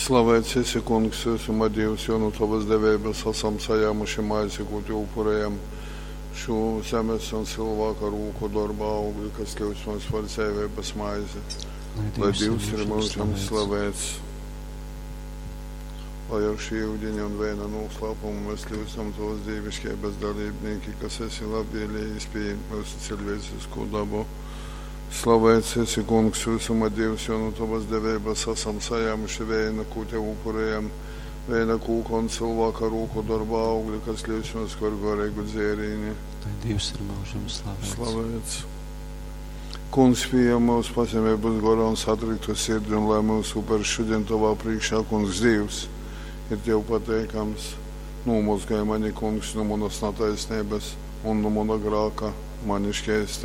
Slavēts esi, kungs, esam Dievs, jo no tavas devības esam sajāmuši maizi, ko tu upurējam šo zemes un cilvēka rūku darba augļu, kas kļūst mums par dzīvības maizi. Lai Dievs ir mūžam slavēts. Lai ar šī ūdeņa un vēna noslēpumu mēs kļūstam tos dievišķības dalībnieki, kas esi labvēlējis pieņemt mūsu cilvēcisko dabu. Slavēts esi, kungs, esam Dievs, jo no tavas devības esam sajāmuši vēna, ko te upurējam, vēna kūka un cilvēka rūku darba augļi, kas kļūst mums par garīgu dzērieni. Lai Dievs ir mūžam slavēts. Kungs, pieejam mūsu pazemības garā un satriktu sirdi, un lai mūsu par šodien tavā priekšā, kungs, Dievs, ir tev pateikams. Nomazgāj mani, kungs, no manas netaisnības un no mana grāka mani šķēsti.